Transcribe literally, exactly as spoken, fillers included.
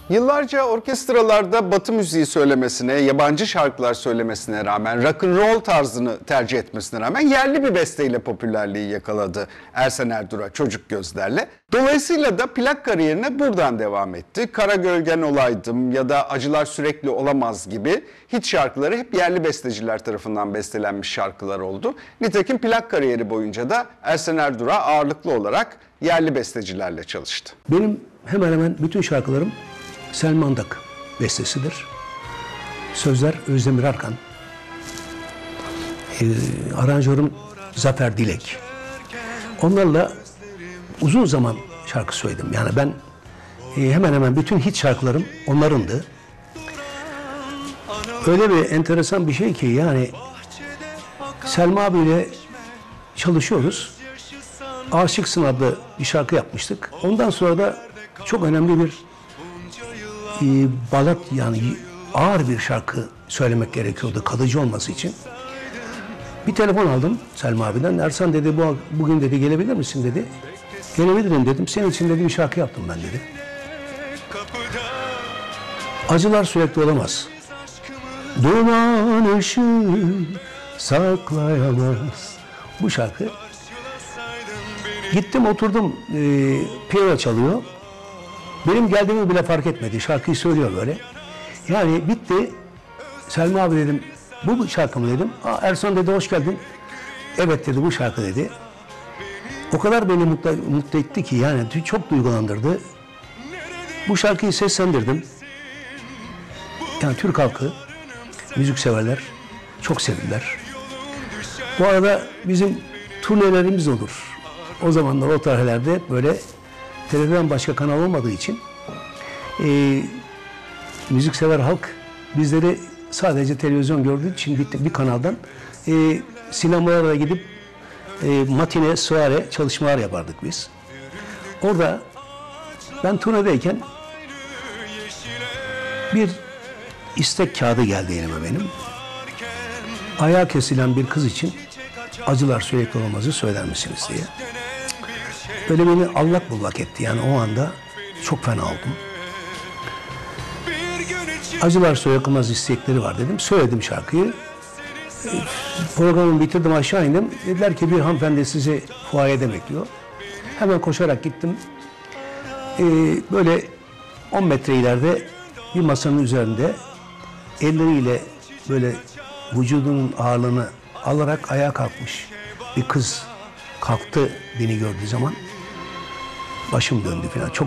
Yıllarca orkestralarda Batı müziği söylemesine, yabancı şarkılar söylemesine rağmen, rock and roll tarzını tercih etmesine rağmen yerli bir besteyle popülerliği yakaladı Ersen Erdura Çocuk Gözler'le. Dolayısıyla da plak kariyerine buradan devam etti. Kara Gölgen Olaydım ya da Acılar Sürekli Olamaz gibi hit şarkıları hep yerli besteciler tarafından bestelenmiş şarkılar oldu. Nitekim plak kariyeri boyunca da Ersen Erdura ağırlıklı olarak yerli bestecilerle çalıştı. Benim hemen hemen bütün şarkılarım Selman Dak bestesidir. Sözler Özdemir Arkan. Ee, aranjörüm Zafer Dilek. Onlarla uzun zaman şarkı söyledim. Yani ben e, hemen hemen bütün hit şarkılarım onlarındı. Öyle bir enteresan bir şey ki yani Selma abiyle çalışıyoruz. Aşıksın adlı bir şarkı yapmıştık. Ondan sonra da çok önemli bir e, balat yani ağır bir şarkı söylemek gerekiyordu kalıcı olması için. Bir telefon aldım Selma abiden. Ersan dedi bu, bugün dedi gelebilir misin dedi. Gelebilirim dedim. Senin için dedi bir şarkı yaptım ben dedi. Acılar Sürekli Olamaz. Duman ışığı saklayamaz. Bu şarkı. Gittim oturdum, e, piyano çalıyor. Benim geldiğimi bile fark etmedi. Şarkıyı söylüyor böyle. Yani bitti. Selma abi dedim, bu bu şarkı mı dedim. Aa, Ersan dedi hoş geldin. Evet dedi bu şarkı dedi. O kadar beni mutlu, mutlu etti ki yani çok duygulandırdı. Bu şarkıyı seslendirdim. Yani Türk halkı, müzikseverler çok sevdiler. Bu arada bizim turnelerimiz olur. O zamanlar o tarihlerde böyle televizyon başka kanal olmadığı için e, müziksever halk bizleri sadece televizyon gördüğü için bir, bir kanaldan e, sinemalara gidip e, matine, soare çalışmalar yapardık biz. Orada ben turnedeyken bir istek kağıdı geldi elime benim. Ayağı kesilen bir kız için Acılar Sürekli Olamaz'ı söyler misiniz diye. Böyle beni allak bullak etti yani o anda çok fena oldum. Acılar Sürekli Olmaz istekleri var dedim. Söyledim şarkıyı. Programı bitirdim aşağı indim. Dediler ki bir hanımefendi sizi fuayede bekliyor. Hemen koşarak gittim. Ee, böyle on metre ileride bir masanın üzerinde elleriyle böyle vücudunun ağırlığını alarak ayağa kalkmış bir kız kalktı beni gördüğü zaman. Başım döndü falan. Çok